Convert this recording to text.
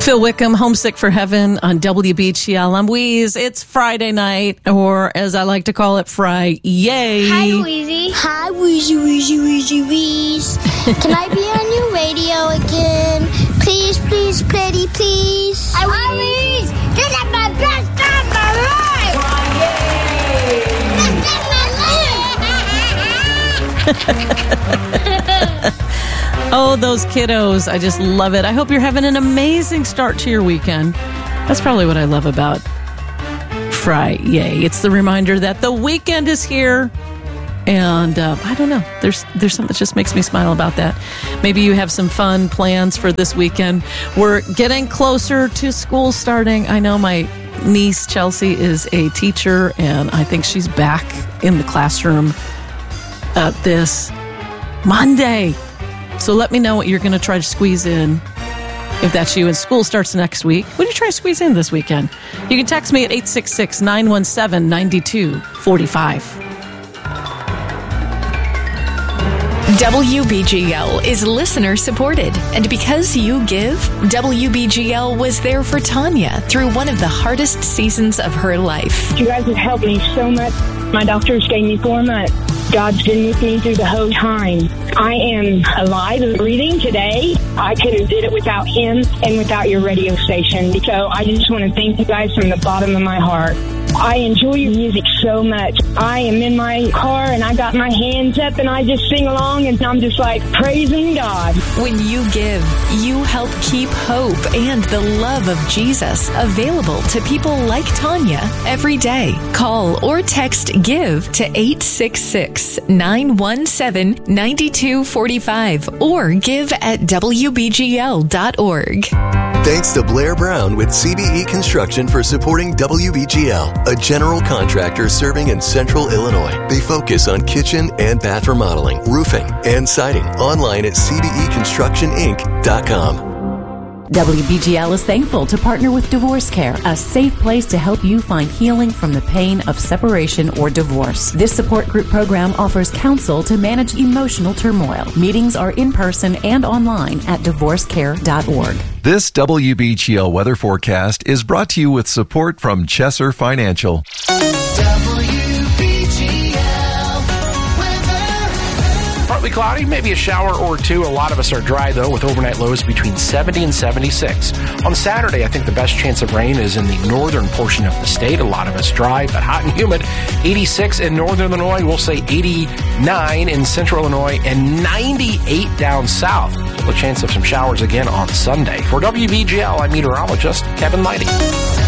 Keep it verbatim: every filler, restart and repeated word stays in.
Phil Wickham, Homesick for Heaven on W B G L. I'm Wheeze. It's Friday night, or as I like to call it, Fry Yay. Hi, Wheezy. Hi, Wheezy, Wheezy, Wheezy, Wheeze. Can I be on your radio again? Please, please, pretty, please. Hi, Wheeze. This is my best time of my life. Fry Yay. This is my life. Oh, those kiddos. I just love it. I hope you're having an amazing start to your weekend. That's probably what I love about Fry Yay. It's the reminder that the weekend is here. And uh, I don't know. There's there's something that just makes me smile about that. Maybe you have some fun plans for this weekend. We're getting closer to school starting. I know my niece, Chelsea, is a teacher, and I think she's back in the classroom uh, this Monday. So let me know what you're going to try to squeeze in if that's you. And school starts next week. What do you try to squeeze in this weekend? You can text me at eight six six, nine one seven, nine two four five. W B G L is listener supported, and because you give, W B G L was there for Tanya through one of the hardest seasons of her life. You guys have helped me so much. My doctors gave me four months. God's been with me through the whole time. I am alive and breathing today. I couldn't have did it without him and without your radio station. So I just want to thank you guys from the bottom of my heart. I enjoy your music so much. I am in my car and I got my hands up and I just sing along and I'm just like praising God. When you give, you help keep hope and the love of Jesus available to people like Tanya every day. Call or text GIVE to eight six six, nine one seven, nine two four five or give at W B G L dot org. Thanks to Blair Brown with C B E Construction for supporting W B G L, a general contractor serving in Central Illinois. They focus on kitchen and bath remodeling, roofing, and siding. Online at C B E construction inc dot com. W B G L is thankful to partner with Divorce Care, a safe place to help you find healing from the pain of separation or divorce. This support group program offers counsel to manage emotional turmoil. Meetings are in person and online at divorce care dot org. This W B G L weather forecast is brought to you with support from Chesser Financial. Partly cloudy, maybe a shower or two. A lot of us are dry, though, with overnight lows between seventy and seventy-six. On Saturday, I think the best chance of rain is in the northern portion of the state. A lot of us dry, but hot and humid. eighty-six in northern Illinois. We'll say eighty-nine in central Illinois and ninety-eight down south. A chance of some showers again on Sunday. For W B G L, I'm meteorologist Kevin Leidy.